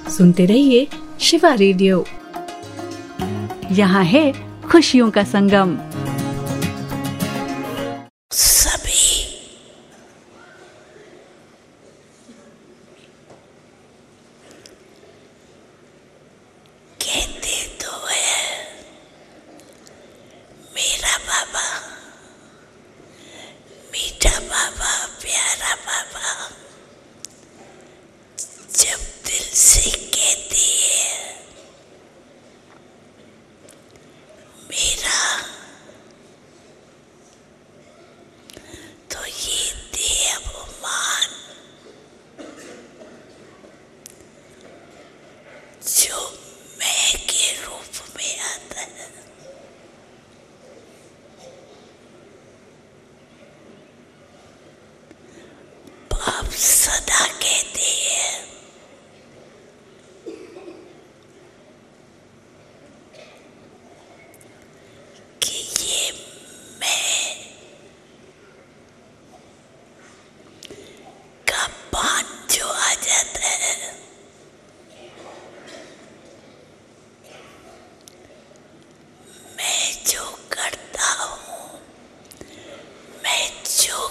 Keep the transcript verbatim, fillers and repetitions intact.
सुनते रहिए शिवा रेडियो। यहाँ है खुशियों का संगम। सभी कहते तो है मेरा बाबा, मीठा बाबा, प्यारा बाबा, जब दिल से कहती है मेरा, तो ये दे अभिमान जो मैं के रूप में आता है। बाप सदा कहते हैं कि ये मैं का पान जो आ जाता है, मैं जो करता हूँ, मैं जो